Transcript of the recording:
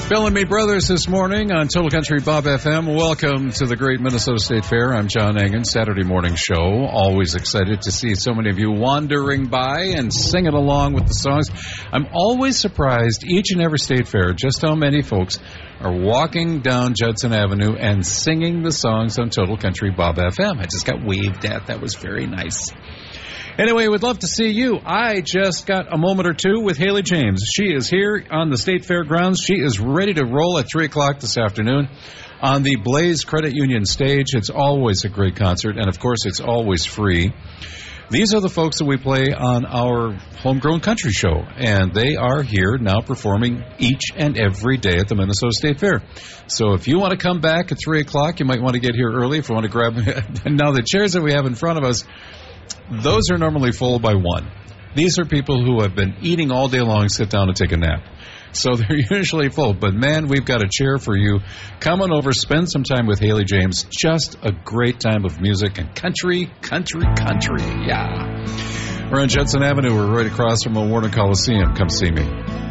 Bill and Me Brothers this morning on Total Country Bob FM. Welcome to the great Minnesota State Fair. I'm John Engen, Saturday morning show. Always excited to see so many of you wandering by and singing along with the songs. I'm always surprised each and every state fair just how many folks are walking down Judson Avenue and singing the songs on Total Country Bob FM. I just got waved at. That was very nice. Anyway, we'd love to see you. I just got a moment or two with Haley James. She is here on the State Fairgrounds. She is ready to roll at 3 o'clock this afternoon on the Blaze Credit Union stage. It's always a great concert, and of course, it's always free. These are the folks that we play on our Homegrown Country show, and they are here now performing each and every day at the Minnesota State Fair. So if you want to come back at 3 o'clock, you might want to get here early if you want to grab... Now, the chairs that we have in front of us, those are normally full by 1. These are people who have been eating all day long, sit down and take a nap. So they're usually full. But, man, we've got a chair for you. Come on over, spend some time with Haley James. Just a great time of music and country. Yeah. We're on Judson Avenue. We're right across from the Warner Coliseum. Come see me.